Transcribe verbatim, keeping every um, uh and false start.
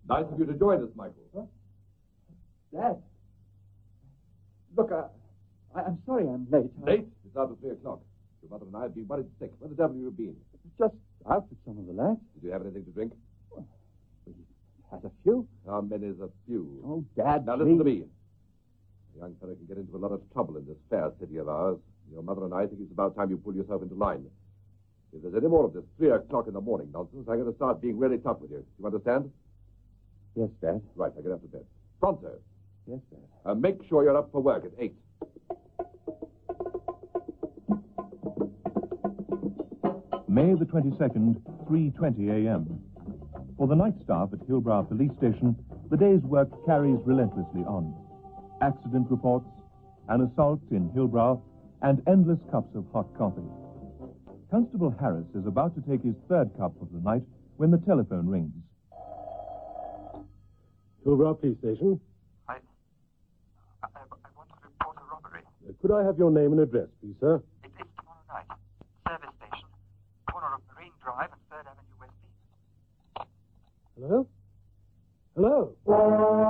Nice of you to join us, Michael. Huh? Dad. Look, uh, I, I'm sorry I'm late. Late? It's after three o'clock. Your mother and I have been worried sick. Where the devil have you been? Just out with some of the lads. Did you have anything to drink? Well, we had a few. How many is a few? Oh, Dad, Now, listen to me. A young fellow can get into a lot of trouble in this fair city of ours. Your mother and I think it's about time you pull yourself into line. If there's any more of this three o'clock in the morning nonsense, I'm going to start being really tough with you. You understand? Yes, Dad. Right, I get up to bed. Pronto. Yes, Dad. Uh, make sure you're up for work at eight. May the twenty-second, three twenty a.m. For the night staff at Hillbrow Police Station, the day's work carries relentlessly on. Accident reports, an assault in Hillbrow, and endless cups of hot coffee. Constable Harris is about to take his third cup of the night when the telephone rings. Hillbrow Police Station. I, I, I want to report a robbery. Uh, could I have your name and address, please, sir? It is tomorrow night. Service station, corner of Marine Drive and third Avenue West East. Hello? Hello?